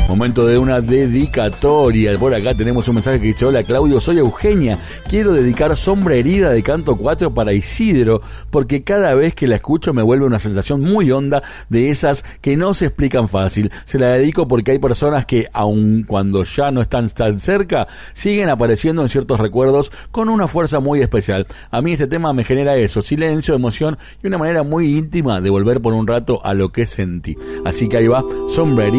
Momento de una dedicatoria. Por acá tenemos un mensaje que dice: hola Claudio, soy Eugenia, quiero dedicar Sombra Herida de Canto 4 para Isidro, porque cada vez que la escucho me vuelve una sensación muy honda, de esas que no se explican fácil. Se la dedico porque hay personas que, aun cuando ya no están tan cerca, siguen apareciendo en ciertos recuerdos con una fuerza muy especial. A mí este tema me genera eso, silencio, emoción y una manera muy íntima de volver por un rato a lo que sentí. Así que ahí va, Sombra Herida